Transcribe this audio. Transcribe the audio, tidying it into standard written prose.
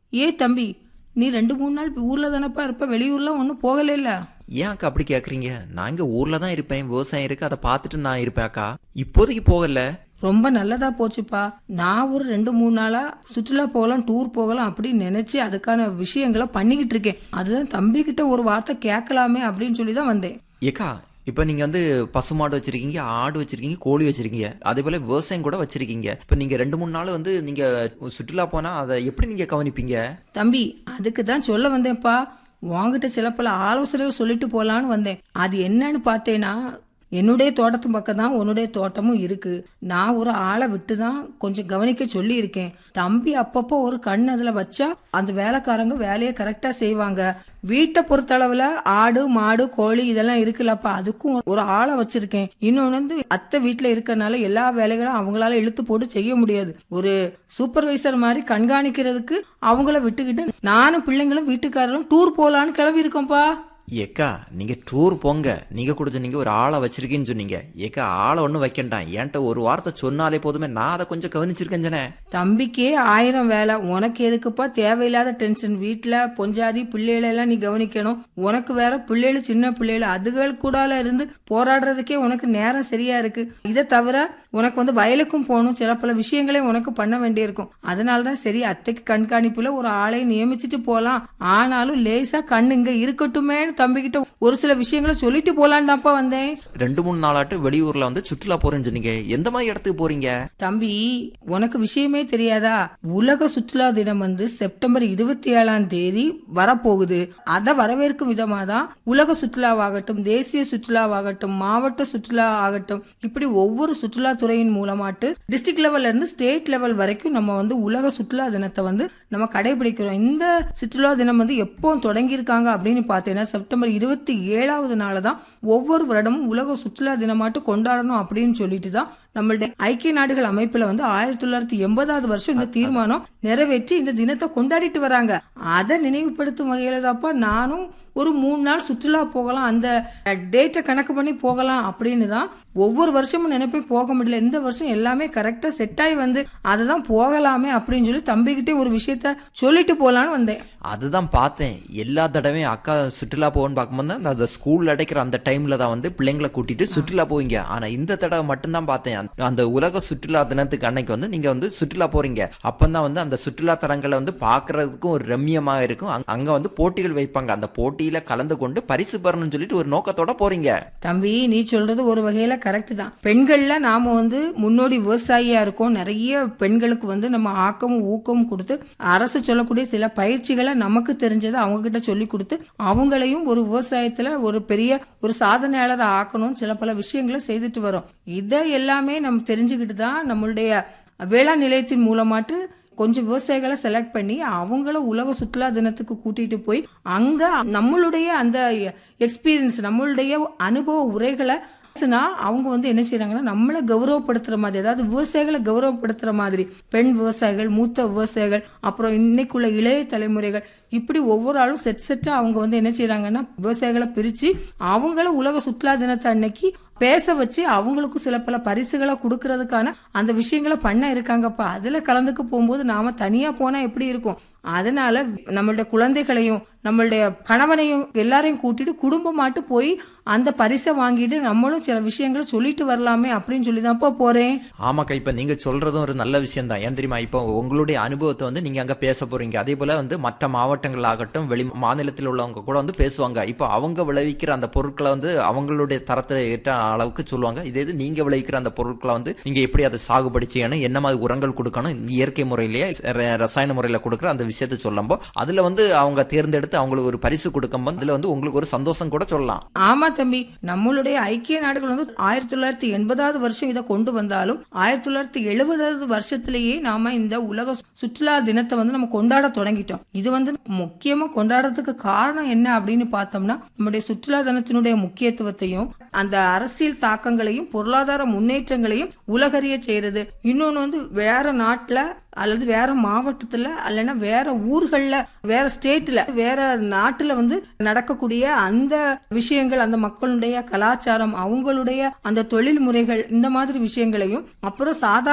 தம்பி, நீ 2-3 நாள் ஊர்ல தானப்பா இருப்ப, வெளியூர்லாம் ஒன்றும் போகல இல்ல? ஏன் அக்கா அப்படி கேக்குறீங்க? நான் இங்க ஊர்ல தான் இருப்பேன், விவசாயம் இருக்கு, அதை பார்த்துட்டு நான் இருப்பேன் அக்கா. இப்போதைக்கு போகல. ரொம்ப நல்லதா போச்சுப்பா. நான் ஒரு 2-3 நாளா சுற்றுலா போகலாம், டூர் போகலாம் அப்படின்னு நினைச்சு அதுக்கான விஷயங்களை பண்ணிக்கிட்டு இருக்கேன். அதுதான் தம்பி கிட்ட ஒரு வார்த்தை கேட்கலாமே அப்படின்னு சொல்லி தான் வந்தேன். ஏக்கா, இப்ப நீங்க வந்து பசுமாடு வச்சிருக்கீங்க, ஆடு வச்சிருக்கீங்க, கோழி வச்சிருக்கீங்க, அதே போல விவசாயம் கூட வச்சிருக்கீங்க. இப்ப நீங்க 2-3 நாள் வந்து நீங்க சுற்றுலா போனா அதை எப்படி நீங்க கவனிப்பீங்க? தம்பி, அதுக்கு தான் சொல்ல வந்தேன்ப்பா. உன்கிட்ட சில பல ஆலோசனைகள் சொல்லிட்டு போலான்னு வந்தேன். அது என்னன்னு பார்த்தேன்னா, என்னுடைய தோட்டத்து பக்கம் தான் உன்னுடைய தோட்டமும் இருக்கு. நான் ஒரு ஆளை விட்டு தான் கொஞ்சம் கவனிக்க சொல்லி இருக்கேன். தம்பி அப்பப்போ ஒரு கண் அதுல வச்சா அந்த வேலைக்காரங்க வேலையை கரெக்டா செய்வாங்க. வீட்டை பொறுத்த அளவுல ஆடு மாடு கோழி இதெல்லாம் இருக்குல்லப்பா, அதுக்கும் ஒரு ஆளை வச்சிருக்கேன். இன்னொன்னு வந்து அத்தை வீட்டுல இருக்கறனால எல்லா வேலைகளும் அவங்களால இழுத்து போட்டு செய்ய முடியாது. ஒரு சூப்பர்வைசர் மாதிரி கண்காணிக்கிறதுக்கு அவங்கள விட்டுக்கிட்டு நானும் பிள்ளைங்களும் வீட்டுக்காரரும் டூர் போலான்னு கிளம்பி இருக்கோம்ப்பா. ஏக்கா, நீங்க டூர் போங்க, நீங்க கூட சொன்னீங்க ஒரு ஆளை வச்சிருக்கீன்னு சொன்னீங்க. ஏக்கா, ஆளை ஒன்றும் வைக்கண்டாம், என்கிட்ட ஒரு வார்த்தை சொன்னாலே போதுமே, நான் அதை கொஞ்சம் கவனிச்சிருக்கேன் ஜனே. தம்பிக்கே 1000 வேலை, உனக்கு எதுக்குப்பா தேவையில்லாத டென்ஷன்? வீட்டுல பொஞ்சாதி பிள்ளைகளை எல்லாம் நீ கவனிக்கணும். உனக்கு வேற பிள்ளைகள், சின்ன பிள்ளைகள், அதுகள் கூடால இருந்து போராடுறதுக்கே உனக்கு நேரம் சரியா இருக்கு. இதை தவிர உனக்கு வந்து வயலுக்கும் போகணும், சில பல விஷயங்களையும் உனக்கு பண்ண வேண்டியிருக்கும். அதனாலதான் சரி அத்தைக்கு கண்காணிப்புல ஒரு ஆளை நியமிச்சுட்டு போலாம். ஆனாலும் லேசா கண்ணு இங்க இருக்கட்டுமே தம்பிக்கிட்ட ஒரு சில விஷயங்களை சொல்லிட்டு போலான்னு தான்ப்பா வந்தேன். 2-3 நாளாட்டு வெளியூர்ல வந்து சுற்றுலா போறேன்னு சொன்னீங்க. எந்த மாதிரி இடத்துக்கு போறீங்க? தம்பி, உனக்கு விஷயமே தெரியாதா? உலக சுற்றுலா தினம் வந்து செப்டம்பர் 27ஆம் தேதி வரப்போகுது. அதை வரவேற்கும் விதமா தான் உலக சுற்றுலாவாகட்டும், தேசிய சுற்றுலாவாகட்டும், மாவட்ட சுற்றுலா ஆகட்டும், இப்படி ஒவ்வொரு சுற்றுலா துறையின் மூலமாட்டு டிஸ்ட்ரிக்ட் லெவல்ல இருந்து ஸ்டேட் லெவல் வரைக்கும் நம்ம வந்து உலக சுற்றுலா தினத்தை வந்து நம்ம கடைபிடிக்கிறோம். இந்த சுற்றுலா தினம் வந்து எப்போ தொடங்கி இருக்காங்க அப்படின்னு பார்த்தீங்கன்னா செப்டம்பர் 27வது நாள் தான் ஒவ்வொரு வருடமும் உலக சுற்றுலா தினமாட்டு கொண்டாடணும் அப்படின்னு சொல்லிட்டு தான் நம்மளுடைய ஐக்கிய நாடுகள் அமைப்புல வந்து 1980வது வருஷம் இந்த தீர்மானம் நிறைவேற்றி இந்த தினத்தை கொண்டாடிட்டு வராங்க. அதை நினைவுபடுத்தும் வகையில தான்ப்பா நானும் ஒரு 3 நாள் சுற்றுலா போகலாம், அந்த டேட்டை கணக்கு பண்ணி போகலாம் அப்படின்னு தான் ஒவ்வொரு வருஷமும் நினைப்பே. போக முடியல, இந்த வருஷம் எல்லாமே கரெக்டா செட் ஆகி வந்து அதுதான் போகலாமே அப்படின்னு சொல்லி தம்பிக்கிட்டே ஒரு விஷயத்த சொல்லிட்டு போலான்னு வந்தேன். அதுதான் பார்த்தேன். எல்லா தடவையும் அக்கா சுற்றுலா போகணும்னு பார்க்கும்போது அந்த ஸ்கூல் அடைக்கிற அந்த டைம்ல தான் வந்து பிள்ளைங்களை கூட்டிட்டு சுற்றுலா போவீங்க. ஆனா இந்த தடவை மட்டும்தான் பார்த்தேன், அந்த உலக சுற்றுலா தினத்துக்கு அன்னைக்கு வந்து நீங்க வந்து சுற்றுலா போறீங்க. அப்பதான் வந்து அந்த சுற்றுலா தலங்களை வந்து பாக்குறதுக்கும் ஒரு ரம்யமாக இருக்கும். அங்க வந்து போட்டிகள் வைப்பாங்க, அந்த போட்டியில கலந்து கொண்டு பரிசு பெறணும்னு சொல்லிட்டு ஒரு நோக்கத்தோட போறீங்க. தம்பி, நீ சொல்றது ஒரு வகையில கரெக்ட் தான். பெண்கள்ல நாம வந்து முன்னோடி விவசாயியா இருக்கோம். நிறைய பெண்களுக்கு வந்து நம்ம ஆக்கமும் ஊக்கமும் கொடுத்து அரசு சொல்லக்கூடிய சில பயிற்சிகளை நமக்கு தெரிஞ்சதை அவங்க கிட்ட சொல்லி கொடுத்து அவங்களையும் ஒரு விவசாயத்துல ஒரு பெரிய ஒரு சாதனையாளர் ஆக்கணும், சில பல விஷயங்களை செய்துட்டு வரோம். இதை எல்லாமே நம்ம தெரிஞ்சுக்கிட்டு தான் நம்மளுடைய வேளாண் நிலையத்தின் மூலமாட்டு கொஞ்சம் விவசாயிகளை செலக்ட் பண்ணி அவங்கள உலக சுற்றுலா தினத்துக்கு கூட்டிட்டு போய் அங்க நம்மளுடைய அந்த எக்ஸ்பீரியன்ஸ், நம்மளுடைய அனுபவ உரைகளை அவங்க வந்து என்ன செய்யறாங்கன்னா நம்மளை கௌரவப்படுத்துற மாதிரி, அதாவது விவசாயிகளை கௌரவப்படுத்துற மாதிரி பெண் விவசாயிகள், மூத்த விவசாயிகள், அப்புறம் இன்னைக்குள்ள இளைய தலைமுறைகள், இப்படி ஒவ்வொரு ஆளும் செட்டா அவங்க வந்து என்ன செய்யறாங்கன்னா விவசாயிகளை பிரிச்சு அவங்கள உலக சுற்றுலா தினத்தை அன்னைக்கு பேச வச்சு அவங்களுக்கு சில பல பரிசுகளை கொடுக்கறதுக்கான அந்த விஷயங்களை பண்ண இருக்காங்கப்பா. அதுல கலந்துக்க போகும்போது நாம தனியா போனா எப்படி இருக்கும்? அதனால நம்மளுடைய குழந்தைகளையும் நம்மளுடைய கணவனையும் எல்லாரையும் கூட்டிட்டு குடும்பமாட்டு போய் அந்த பரிசை வாங்கிட்டு நம்மளும் சில விஷயங்களை சொல்லிட்டு வரலாமே அப்படின்னு சொல்லிதான்ப்பா போறேன். ஆமாக்கா, இப்ப நீங்க சொல்றதும் ஒரு நல்ல விஷயம் தான். ஏன் தெரியுமா, இப்போ உங்களுடைய அனுபவத்தை வந்து நீங்க அங்க பேச போறீங்க. அதே போல வந்து மற்ற மாவட்டங்கள் ஆகட்டும், வெளி மாநிலத்தில் உள்ளவங்க கூட வந்து பேசுவாங்க. இப்போ அவங்க விளைவிக்கிற அந்த பொருட்களை வந்து அவங்களுடைய தரத்தை ஏற்ற அளவுக்கு சொல்லுவாங்க. இதே இது நீங்க விளைவிக்கிற அந்த பொருட்களை வந்து நீங்க எப்படி அதை சாகுபடி செய்யணும், என்ன மாதிரி உரங்கள் கொடுக்கணும், இயற்கை முறையிலேயே ரசாயன முறையில கொடுக்குற அந்த விஷயத்தை சொல்லும்போ அதுல வந்து அவங்க தேர்ந்தெடுத்து அவங்களுக்கு ஒரு பரிசு கொடுக்கும்போது அதுல வந்து உங்களுக்கு ஒரு சந்தோஷம் கூட சொல்லலாம். ஆமா தம்பி, நம்மளுடைய ஐக்கிய நாடுகள் வந்து 1980வது வருஷம் இதை கொண்டு வந்தாலும் 1970வது வருஷத்திலேயே நாம இந்த உலக சுற்றுலா தினத்தை வந்து நம்ம கொண்டாட தொடங்கிட்டோம். இது வந்து முக்கியமா கொண்டாடுறதுக்கு காரணம் என்ன அப்படின்னு பார்த்தோம்னா நம்முடைய சுற்றுலா தினத்தினுடைய முக்கியத்துவத்தையும் அந்த அரசியல் தாக்கங்களையும் பொருளாதார முன்னேற்றங்களையும் உலகறிய செய்யறது. இன்னொன்னு வந்து வேற நாட்டுல அல்லது வேற மாவட்டத்துல அல்லனா வேற ஊர்கள்ல வேற ஸ்டேட்ல வேற நாட்டுல வந்து நடக்கக்கூடிய அந்த விஷயங்கள், அந்த மக்களுடைய கலாச்சாரம், அவங்களுடைய அந்த தொழில் முறைகள், இந்த மாதிரி விஷயங்களையும் அப்புறம் சாதாரண